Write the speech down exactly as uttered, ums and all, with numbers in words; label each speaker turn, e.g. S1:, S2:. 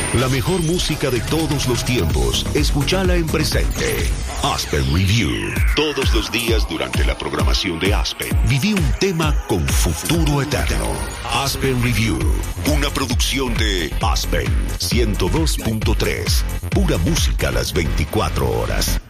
S1: La mejor música de todos los tiempos, escúchala en presente. Aspen Review. Todos los días durante la programación de Aspen, viví un tema con futuro eterno. Aspen Review, una producción de Aspen ciento dos punto tres. Pura música a las veinticuatro horas.